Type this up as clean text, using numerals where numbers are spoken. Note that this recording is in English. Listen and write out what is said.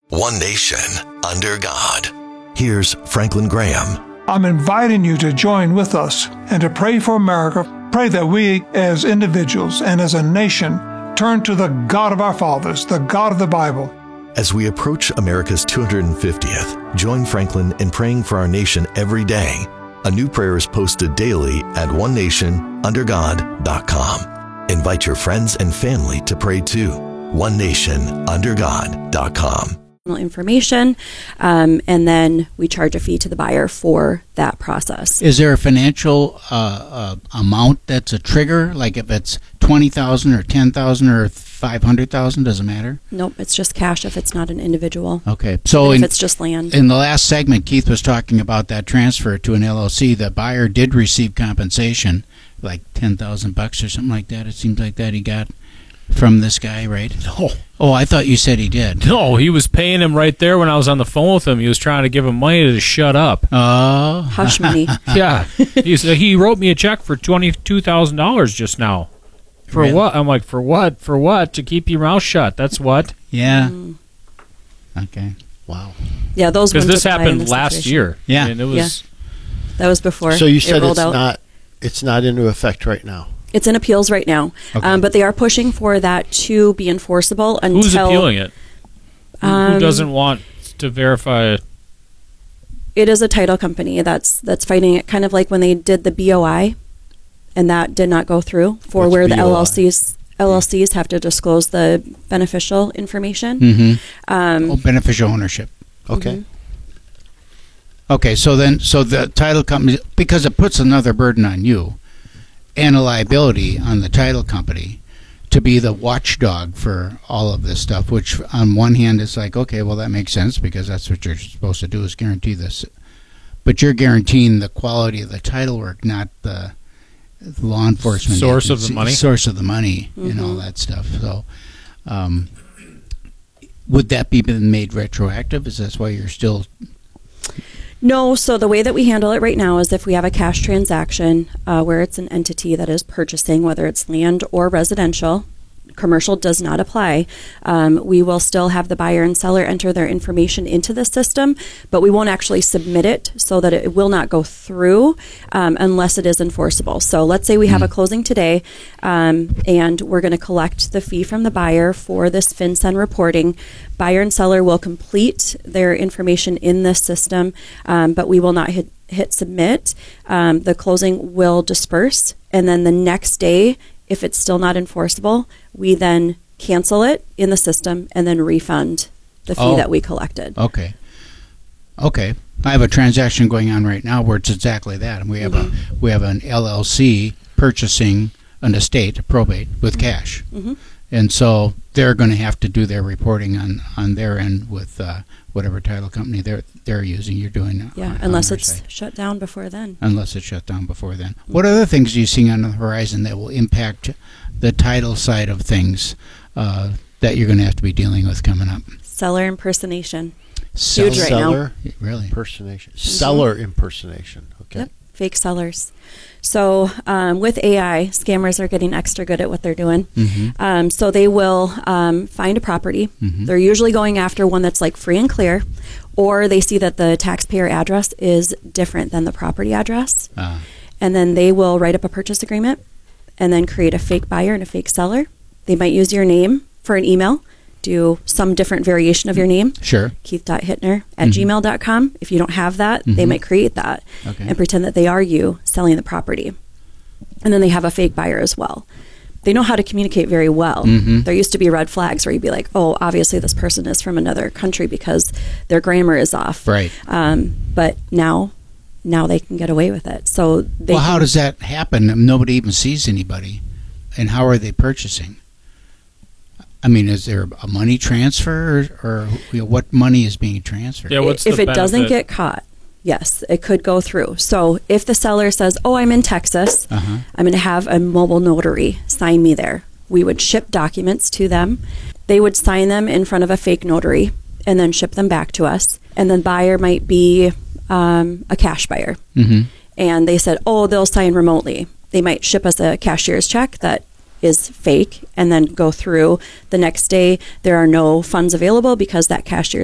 One nation, under God. Here's Franklin Graham. I'm inviting you to join with us and to pray for America. Pray that we, as individuals and as a nation, turn to the God of our fathers, the God of the Bible. As we approach America's 250th, join Franklin in praying for our nation every day. A new prayer is posted daily at onenationundergod.com. Invite your friends and family to pray too. onenationundergod.com. Information, and then we charge a fee to the buyer for that process. Is there a financial amount that's a trigger? Like if it's $20,000 or $10,000 or $500,000, doesn't matter? Nope, it's just cash if it's not an individual. Okay, so if it's just land. In the last segment, Keith was talking about that transfer to an LLC. The buyer did receive compensation, like $10,000 or something like that. It seems like that he got from this guy, right? No. Oh, I thought you said he did. No, he was paying him right there when I was on the phone with him. He was trying to give him money to shut up. Oh. Hush money. Yeah. He wrote me a check for $22,000 just now. For Really? what? I'm like, for what? For what? To keep your mouth shut. That's what. Yeah. Okay. Wow. Yeah, those Because ones this apply in happened this last situation. year. Yeah. And it was. That was before. So you it said rolled out. it's not into effect right now. It's in appeals right now, Okay. but they are pushing for that to be enforceable until. Who's appealing it? Who doesn't want to verify it? It is a title company that's fighting it, kind of like when they did the BOI, and that did not go through for What's where the BOI? LLCs have to disclose the beneficial information. Mm-hmm. Beneficial ownership. Okay. Okay, so the title company, because it puts another burden on you and a liability on the title company to be the watchdog for all of this stuff, which on one hand is like, okay, well, that makes sense because that's what you're supposed to do is guarantee this. But you're guaranteeing the quality of the title work, not the law enforcement Source of agency, the money? source of the money, and all that stuff. So would that be made retroactive? Is that why you're still... No, so the way that we handle it right now is if we have a cash transaction where it's an entity that is purchasing, whether it's land or residential, commercial does not apply. We will still have the buyer and seller enter their information into the system, but we won't actually submit it so that it will not go through unless it is enforceable. So let's say we have a closing today and we're going to collect the fee from the buyer for this FinCEN reporting. Buyer and seller will complete their information in this system, but we will not hit submit. The closing will disperse, and then the next day, if it's still not enforceable, we then cancel it in the system and then refund the fee that we collected. Okay. I have a transaction going on right now where it's exactly that, and we have an LLC purchasing an estate, a probate, with cash, and so they're going to have to do their reporting on their end with whatever title company they're using. You're doing Unless on it's their side. shut down before then. Unless it's shut down before then. What other things are you seeing on the horizon that will impact the title side of things that you're going to have to be dealing with coming up? Seller impersonation. Huge right now. Seller Really? impersonation. Seller impersonation. Okay. Yep. Fake sellers. So with AI, scammers are getting extra good at what they're doing. So they will find a property. They're usually going after one that's like free and clear, or they see that the taxpayer address is different than the property address. And then they will write up a purchase agreement and then create a fake buyer and a fake seller. They might use your name for an email, do some different variation of your name. Sure. Keith.Hittner@gmail.com. If you don't have that, they might create that and pretend that they are you selling the property. And then they have a fake buyer as well. They know how to communicate very well. There used to be red flags where you'd be like, oh, obviously this person is from another country because their grammar is off. Right. But now they can get away with it. So how does that happen? Nobody even sees anybody. And how are they purchasing? I mean, is there a money transfer or what money is being transferred? Yeah, what's if the it doesn't benefit? get caught, yes, it could go through. So if the seller says, oh, I'm in Texas, I'm going to have a mobile notary sign me there. We would ship documents to them. They would sign them in front of a fake notary and then ship them back to us. And the buyer might be a cash buyer. And they said, oh, they'll sign remotely. They might ship us a cashier's check that is fake and then go through the next day. There are no funds available because that cashier